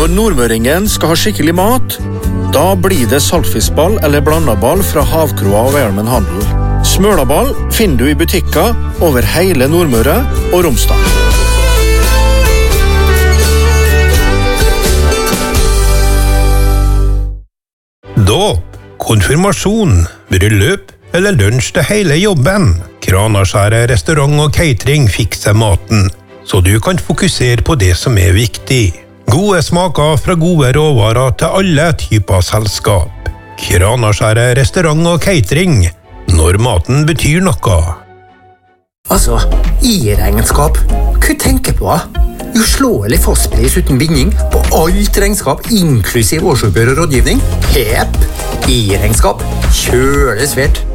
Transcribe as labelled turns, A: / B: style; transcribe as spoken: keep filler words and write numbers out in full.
A: Når nordmøringen skal ha skikkelig mat, da blir det saltfiskball eller blandaball fra Havkroa og Hjelmen Handel. Smølaball finner du i butikker over hele Nordmøre og Romsdal.
B: Dåp, konfirmasjon, bryllup eller lunsj til hele jobben. Kranaskjæret restaurant og catering fikser maten, så du kan fokusere på det som er viktig. Gode smaker fra gode råvarer til alle typer selskap. Kranaskjæret restaurant og catering, når maten betyr noe.
C: Altså, i regnskap, hva tenker på? Uslåelig fastpris uten binding på alt regnskap, inklusiv årsoppgjør og rådgivning. Pep, i regnskap, kjøle svært.